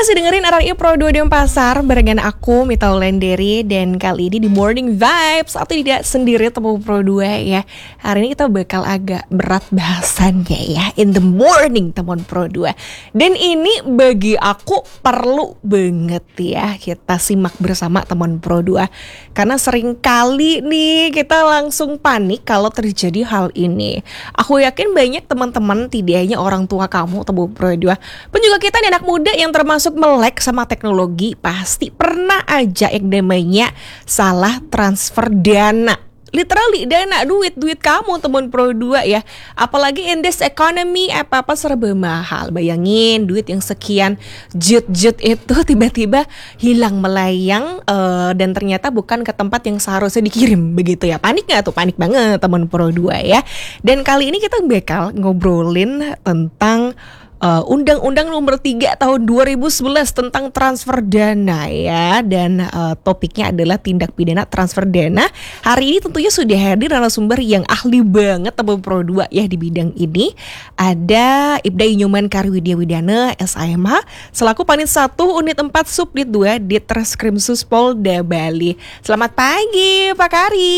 masih dengerin RRI Pro 2 Denpasar barengan aku Mita Wulandari. Dan kali ini di Morning Vibes atau tidak sendiri Teman Pro 2 ya. Hari ini kita bakal agak berat bahasannya ya, in the morning Teman Pro 2. Dan ini bagi aku perlu banget ya kita simak bersama Teman Pro 2. Karena sering kali nih kita langsung panik kalau terjadi hal ini. Aku yakin banyak teman-teman, tidak hanya orang tua kamu Teman Pro 2, pun juga kita nih anak muda yang termasuk melek sama teknologi, pasti pernah aja yang namanya salah transfer dana. Literally dana, duit kamu Teman Pro 2 ya. Apalagi in this economy, apa-apa serba mahal. Bayangin duit yang sekian jut itu tiba-tiba hilang melayang, dan ternyata bukan ke tempat yang seharusnya dikirim begitu ya. Panik gak tuh? Panik banget Teman Pro 2 ya. Dan kali ini kita bakal ngobrolin tentang Undang-Undang Nomor 3 Tahun 2011 tentang transfer dana ya. Dan topiknya adalah tindak pidana transfer dana. Hari ini tentunya sudah hadir narasumber yang ahli banget Teman Pro 2 ya di bidang ini. Ada Ibda Inyoman Kariwidya-Widana SIMH selaku Panit 1 Unit 4 Subdit 2 Ditreskrimsus Polda Bali. Selamat pagi Pak Kari.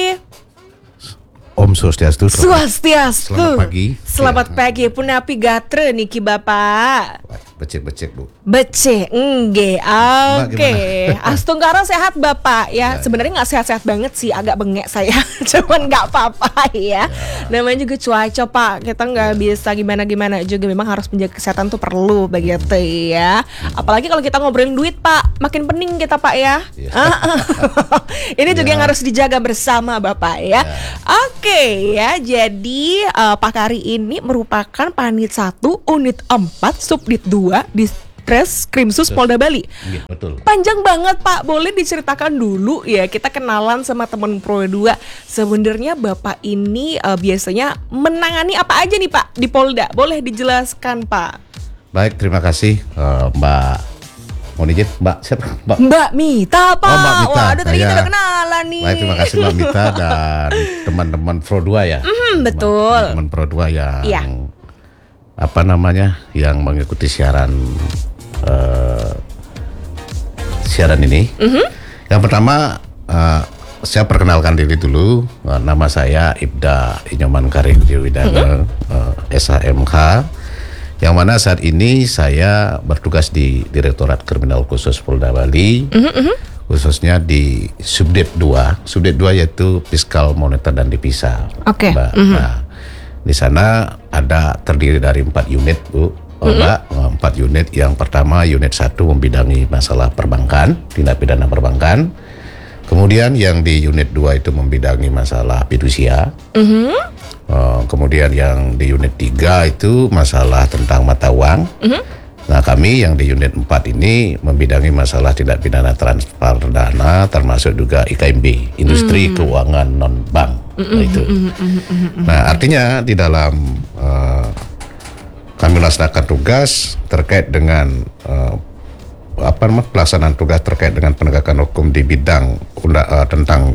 Om Swastiastu. Swastiastu. Selamat pagi. Selamat pagi. Punapi gatre niki Bapak. Becek Bu. Becek, oke. Astungkara sehat Bapak ya. Sebenarnya nggak sehat-sehat banget sih, agak bengek saya. Cuman nggak apa-apa ya. Namanya juga cuaca Pak. Kita nggak bisa gimana-gimana juga. Memang harus menjaga kesehatan tuh perlu begitu ya. Apalagi kalau kita ngobrolin duit Pak, makin pening kita Pak ya. Ini juga yang harus dijaga bersama Bapak ya. Oke ya. Jadi Pak Kari ini merupakan Panit 1 Unit 4 Subdit 2 di Ditreskrimsus Polda Bali. Iya, betul. Panjang banget Pak, boleh diceritakan dulu ya, kita kenalan sama Teman Pro 2. Sebenarnya Bapak ini biasanya menangani apa aja nih Pak di Polda? Boleh dijelaskan Pak? Baik, terima kasih Mbak. Mohon izin, Mbak siapa? Mbak Mita Pak. Oh, Mbak Mita. Waduh, tadi kita udah kenalan nih. Baik, terima kasih Mbak Mita dan teman-teman Pro 2 ya. Betul. Teman Pro 2 yang yang mengikuti siaran ini. Yang pertama saya perkenalkan diri dulu. Nama saya Ibda Inyoman Kariwidya-Widana SHMH, yang mana saat ini saya bertugas di Direktorat Kriminal Khusus Polda Bali, khususnya di Subdit 2. Subdit 2 yaitu Fiskal, Moneter dan Devisa. Oke. Nah, di sana terdiri dari 4 unit Bu. Mbak, 4 unit. Yang pertama unit 1 membidangi masalah perbankan, tindak pidana perbankan. Kemudian yang di unit 2 itu membidangi masalah fidusia. Kemudian yang di unit 3 itu masalah tentang mata uang. Nah, kami yang di unit 4 ini membidangi masalah tindak pidana transfer dana, termasuk juga IKMB, industri keuangan non bank. Nah, artinya di dalam kami melaksanakan tugas terkait dengan pelaksanaan tugas terkait dengan penegakan hukum di bidang tentang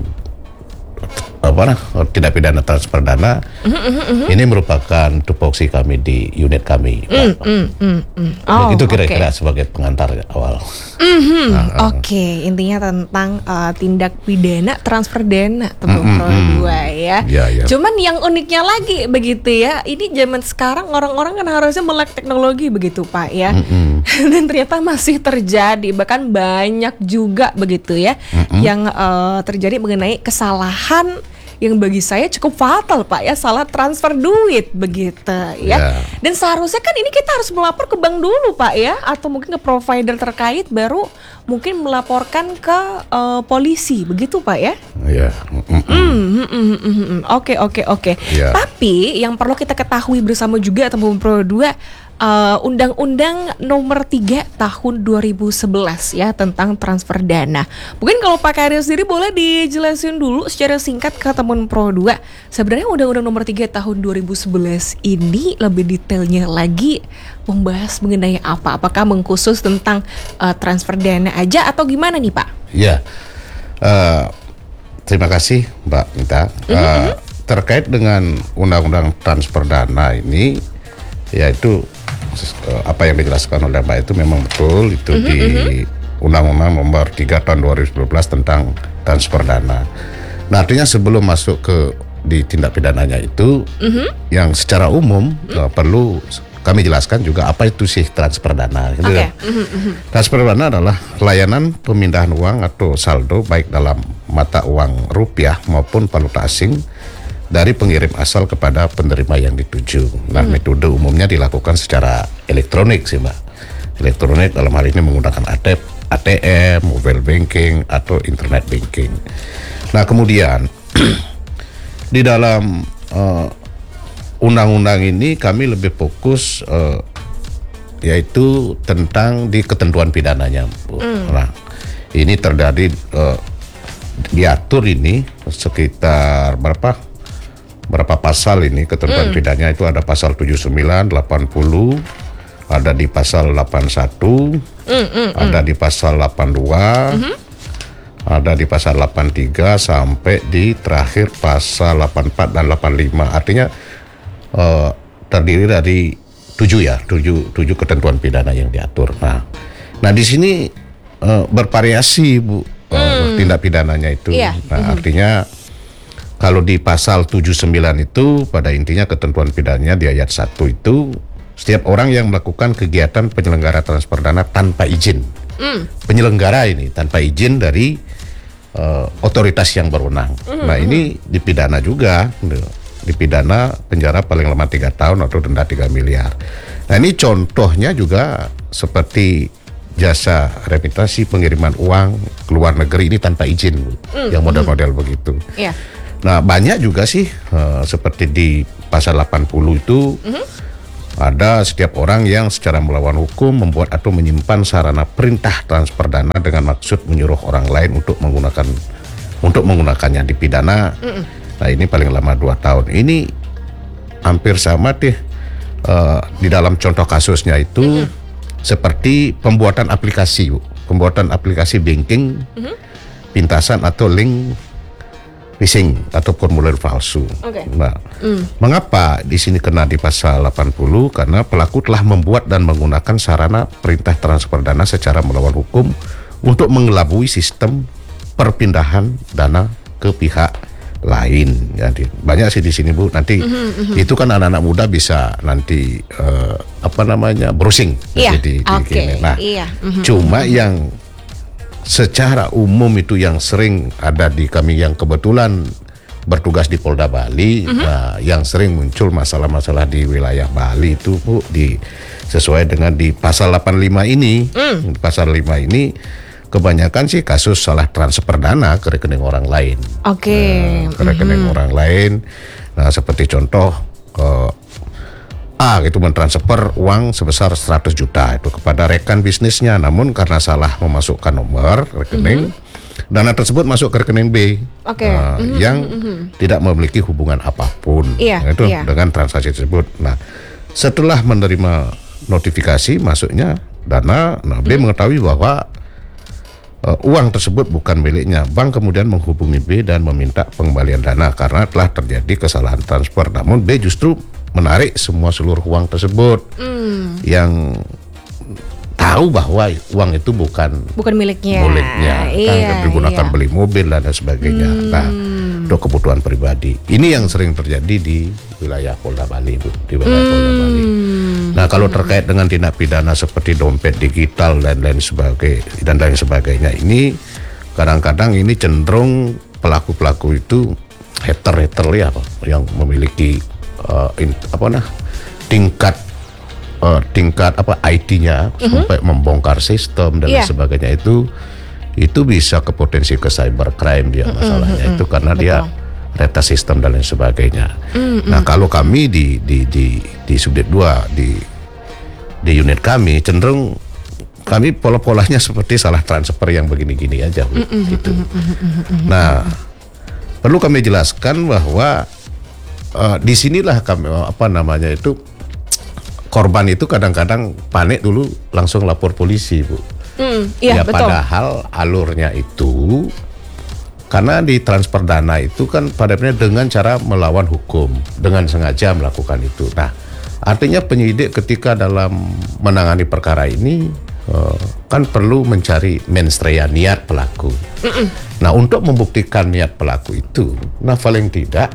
tindak pidana transfer dana. Ini merupakan tupoksi kami di unit kami. Itu kira-kira sebagai pengantar awal. Oke, intinya tentang tindak pidana transfer dana Teman Pro 2 ya. Cuman yang uniknya lagi begitu ya, ini zaman sekarang orang-orang kan harusnya melek teknologi begitu Pak ya. Dan ternyata masih terjadi, bahkan banyak juga begitu ya yang terjadi mengenai kesalahan yang bagi saya cukup fatal Pak ya, salah transfer duit begitu ya. Dan seharusnya kan ini kita harus melapor ke bank dulu Pak ya, atau mungkin ke provider terkait, baru mungkin melaporkan ke polisi begitu Pak ya. Oke. Tapi yang perlu kita ketahui bersama juga Teman Pro 2, Undang-Undang Nomor 3 Tahun 2011 ya tentang transfer dana. Mungkin kalau Pak Kari sendiri boleh dijelasin dulu secara singkat ke Teman Pro 2. Sebenarnya Undang-Undang Nomor 3 Tahun 2011 ini lebih detailnya lagi membahas mengenai apa? Apakah mengkhusus tentang transfer dana aja atau gimana nih Pak? Ya, terima kasih Mbak Mita. Terkait dengan Undang-Undang Transfer Dana ini, yaitu apa yang dijelaskan oleh Mbak itu memang betul itu di Undang-Undang Nomor 3 Tahun 2012 tentang transfer dana. Nah, artinya sebelum masuk ke di tindak pidananya itu, yang secara umum perlu kami jelaskan juga apa itu sih transfer dana. Gitu ya. Transfer dana adalah layanan pemindahan uang atau saldo baik dalam mata uang rupiah maupun valuta asing dari pengirim asal kepada penerima yang dituju. Nah, metode umumnya dilakukan secara elektronik sih, Mbak. Elektronik dalam hal ini menggunakan ATM, mobile banking atau internet banking. Nah, kemudian di dalam undang-undang ini kami lebih fokus yaitu tentang di ketentuan pidananya, Bu. Nah, ini terjadi diatur ini sekitar berapa pasal ini ketentuan pidananya itu ada pasal 79, 80, ada di pasal 81, ada di pasal 82. Ada di pasal 83 sampai di terakhir pasal 84 dan 85. Artinya terdiri dari 7 ketentuan pidana yang diatur. Nah di sini bervariasi, Bu, tindak pidananya itu. Nah, artinya kalau di pasal 79 itu pada intinya ketentuan pidananya di ayat 1 itu setiap orang yang melakukan kegiatan penyelenggara transfer dana tanpa izin. Penyelenggara ini tanpa izin dari otoritas yang berwenang. Nah, ini dipidana juga, dipidana penjara paling lama 3 tahun atau denda 3 miliar. Nah, ini contohnya juga seperti jasa remitansi pengiriman uang ke luar negeri ini tanpa izin, yang model-model begitu. Nah, banyak juga sih seperti di pasal 80 itu ada setiap orang yang secara melawan hukum membuat atau menyimpan sarana perintah transfer dana dengan maksud menyuruh orang lain untuk menggunakannya dipidana. Nah, ini paling lama 2 tahun. Ini hampir sama deh di dalam contoh kasusnya itu seperti pembuatan aplikasi, pembuatan aplikasi banking, pintasan atau link phishing atau formulir palsu. Nah, mengapa di sini kena di pasal 80? Karena pelaku telah membuat dan menggunakan sarana perintah transfer dana secara melawan hukum untuk mengelabui sistem perpindahan dana ke pihak lain. Jadi banyak sih di sini, Bu. Nanti itu kan anak-anak muda bisa nanti browsing di nah, cuma yang secara umum itu yang sering ada di kami yang kebetulan bertugas di Polda Bali, nah, yang sering muncul masalah-masalah di wilayah Bali itu, Bu, sesuai dengan di pasal 85 ini. Pasal 5 ini kebanyakan sih kasus salah transfer dana ke rekening orang lain. Ke rekening orang lain. Nah, seperti contoh A itu mentransfer uang sebesar 100 juta itu kepada rekan bisnisnya, namun karena salah memasukkan nomor rekening, dana tersebut masuk ke rekening B yang tidak memiliki hubungan apapun dengan transaksi tersebut. Nah, setelah menerima notifikasi masuknya dana, B mengetahui bahwa uang tersebut bukan miliknya. Bank kemudian menghubungi B dan meminta pengembalian dana karena telah terjadi kesalahan transfer. Namun B justru menarik seluruh uang tersebut, yang tahu bahwa uang itu bukan miliknya, kan digunakan beli mobil dan sebagainya. Nah, untuk kebutuhan pribadi. Ini yang sering terjadi di wilayah Polda Bali, Bu, di wilayah Polda Bali. Nah, kalau terkait dengan tindak pidana seperti dompet digital dan lain sebagainya, ini kadang-kadang ini cenderung pelaku-pelaku itu hater ya, yang memiliki tingkat IT-nya sampai membongkar sistem dan sebagainya, itu bisa ke potensi ke cybercrime dia masalahnya itu karena dia retas sistem dan lain sebagainya. Nah, kalau kami di subdit 2 di unit kami cenderung kami pola-polanya seperti salah transfer yang begini-gini aja, gitu. Nah, perlu kami jelaskan bahwa disinilah kami korban itu kadang-kadang panik dulu langsung lapor polisi, Bu. Betul. Padahal alurnya itu karena di transfer dana itu kan pada dengan cara melawan hukum dengan sengaja melakukan itu. Nah, Artinya penyidik ketika dalam menangani perkara ini kan perlu mencari mens rea, niat pelaku. Nah, untuk membuktikan niat pelaku itu, nah paling tidak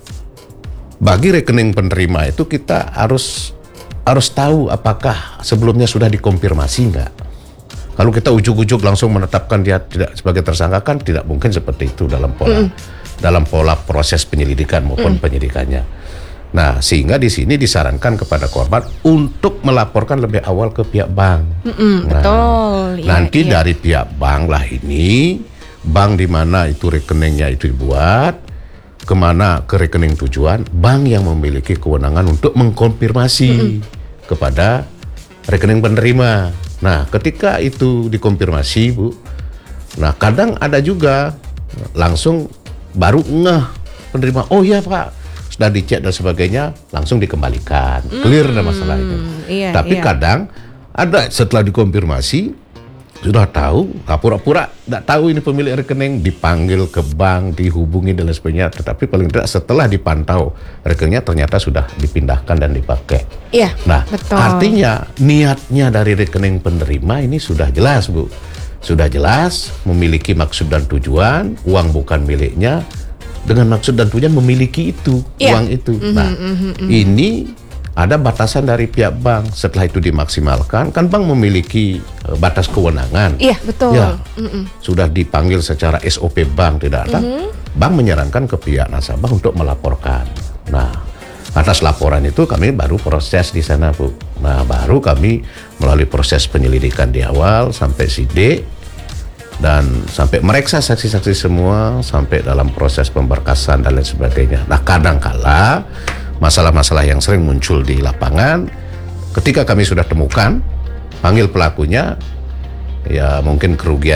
bagi rekening penerima itu kita harus tahu apakah sebelumnya sudah dikonfirmasi nggak. Kalau kita ujuk-ujuk langsung menetapkan dia tidak sebagai tersangka kan tidak mungkin seperti itu dalam pola proses penyelidikan maupun penyidikannya. Nah, sehingga di sini disarankan kepada korban untuk melaporkan lebih awal ke pihak bank. Betul. Nanti dari pihak bank lah ini, bank di mana itu rekeningnya itu dibuat, kemana ke rekening tujuan, bank yang memiliki kewenangan untuk mengkonfirmasi kepada rekening penerima. Nah, ketika itu dikonfirmasi, Bu, nah kadang ada juga langsung baru ngeh penerima, oh iya Pak, sudah dicek dan sebagainya, langsung dikembalikan, clear dah masalah itu. Tapi kadang ada setelah dikonfirmasi sudah tahu, pura-pura tidak tahu ini pemilik rekening, dipanggil ke bank, dihubungi dan lain sebagainya, tetapi paling tidak setelah dipantau rekeningnya ternyata sudah dipindahkan dan dipakai. Iya. Nah, betul. artinya niatnya dari rekening penerima ini sudah jelas, Bu. Sudah jelas memiliki maksud dan tujuan, uang bukan miliknya, dengan maksud dan tujuan memiliki itu, uang itu. Nah, ini ada batasan dari pihak bank. Setelah itu dimaksimalkan, kan bank memiliki batas kewenangan. Iya, betul. Ya, sudah dipanggil secara SOP bank tidak ada. Bank menyarankan ke pihak nasabah untuk melaporkan. Nah, atas laporan itu kami baru proses di sana, Bu. Nah, baru kami melalui proses penyelidikan di awal sampai sidik dan sampai meriksa saksi-saksi semua, sampai dalam proses pemberkasan dan lain sebagainya. Nah, kadangkala masalah-masalah yang sering muncul di lapangan, ketika kami sudah temukan, panggil pelakunya, ya mungkin kerugian